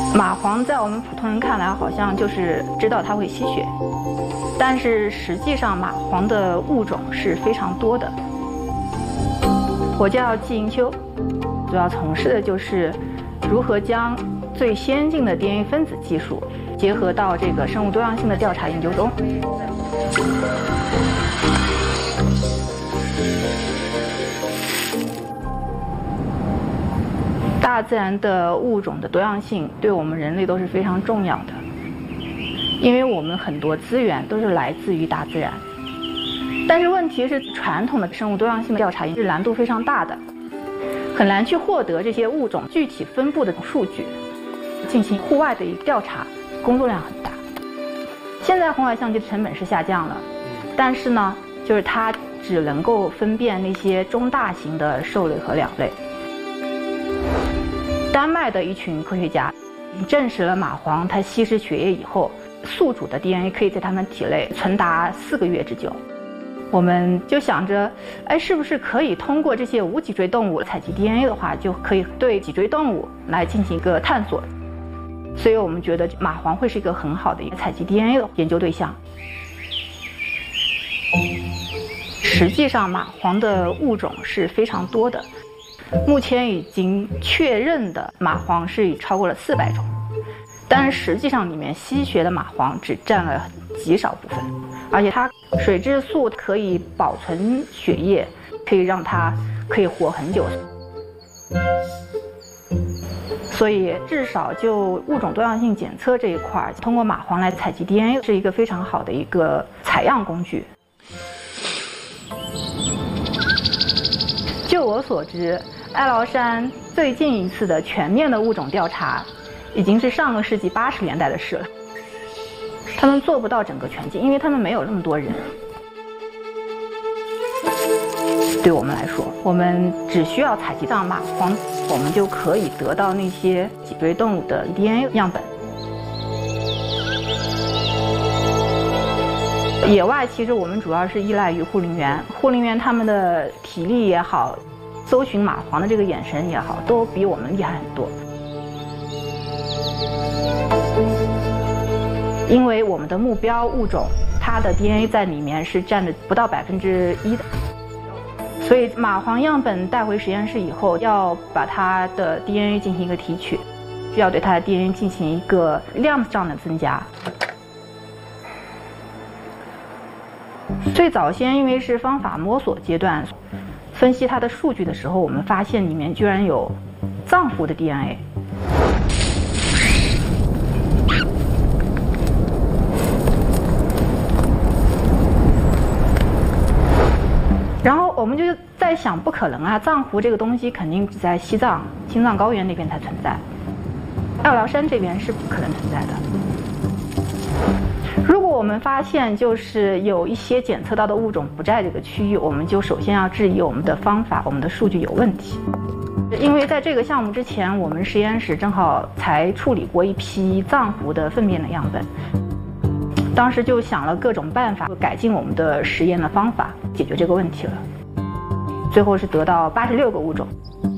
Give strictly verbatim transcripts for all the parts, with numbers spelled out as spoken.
蚂蟥在我们普通人看来，好像就是知道它会吸血，但是实际上蚂蟥的物种是非常多的。我叫季银秋，主要从事的就是如何将最先进的 D N A 分子技术结合到这个生物多样性的调查研究中。大自然的物种的多样性对我们人类都是非常重要的，因为我们很多资源都是来自于大自然。但是问题是，传统的生物多样性的调查是难度非常大的，很难去获得这些物种具体分布的数据，进行户外的一个调查，工作量很大。现在红外相机的成本是下降了，但是呢，就是它只能够分辨那些中大型的兽类和鸟类。丹麦的一群科学家证实了蚂蟥它吸食血液以后，宿主的 D N A 可以在它们体内存达四个月之久。我们就想着，哎，是不是可以通过这些无脊椎动物采集 D N A 的话，就可以对脊椎动物来进行一个探索？所以我们觉得蚂蟥会是一个很好的一个采集 D N A 的研究对象。实际上，蚂蟥的物种是非常多的。目前已经确认的蚂蟥是已超过了四百种，但是实际上里面吸血的蚂蟥只占了极少部分，而且它水质素可以保存血液，可以让它可以活很久。所以至少就物种多样性检测这一块，通过蚂蟥来采集 D N A 是一个非常好的一个采样工具。就我所知，爱劳山最近一次的全面的物种调查，已经是上个世纪八十年代的事了。他们做不到整个全境，因为他们没有那么多人。对我们来说，我们只需要采集到蚂蟥，我们就可以得到那些脊椎动物的 D N A 样本。野外其实我们主要是依赖于护林员，护林员他们的体力也好，搜寻蚂蟥的这个眼神也好，都比我们厉害很多。因为我们的目标物种，它的 D N A 在里面是占着不到百分之一的，所以蚂蟥样本带回实验室以后，要把它的 D N A 进行一个提取，需要对它的 D N A 进行一个量上的增加。最早先因为是方法摸索阶段，分析它的数据的时候，我们发现里面居然有脏腑的 D N A。然后我们就在想，不可能啊，藏狐这个东西肯定只在西藏、青藏高原那边才存在，爱劳山这边是不可能存在的。如果我们发现就是有一些检测到的物种不在这个区域，我们就首先要质疑我们的方法、我们的数据有问题。因为在这个项目之前，我们实验室正好才处理过一批藏狐的粪便的样本，当时就想了各种办法改进我们的实验的方法，解决这个问题了。最后是得到八十六个物种。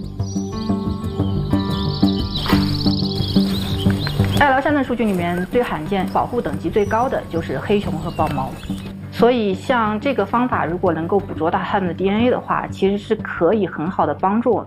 爱劳山的数据里面最罕见、保护等级最高的就是黑熊和豹猫，所以像这个方法如果能够捕捉到它们的 D N A 的话，其实是可以很好的帮助